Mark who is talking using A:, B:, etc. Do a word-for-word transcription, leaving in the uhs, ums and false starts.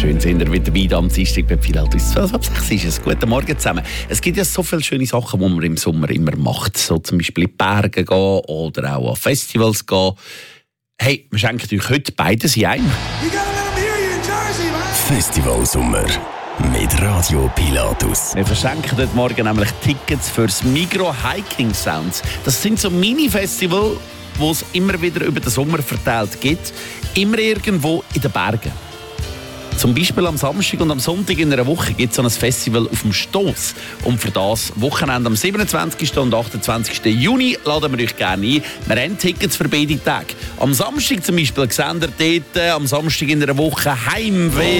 A: Schön sind wir wieder dabei am Dienstag bei Pilatus. Also ab sechs ist es. Guten Morgen zusammen. Es gibt ja so viele schöne Sachen, die man im Sommer immer macht. So zum Beispiel in die Berge gehen oder auch an Festivals gehen. Hey, wir schenken euch heute beides in einem.
B: Festivalsommer mit Radio Pilatus.
A: Wir verschenken heute Morgen nämlich Tickets fürs Migros Hiking Sounds. Das sind so Mini-Festivals, die es immer wieder über den Sommer verteilt gibt. Immer irgendwo in den Bergen. Zum Beispiel am Samstag und am Sonntag in einer Woche gibt es so ein Festival auf dem Stoss. Und für das Wochenende am siebenundzwanzigsten und achtundzwanzigsten Juni laden wir euch gerne ein. Wir haben Tickets für beide Tage. Am Samstag zum Beispiel sehen ihr dort, am Samstag in einer Woche Heimweh.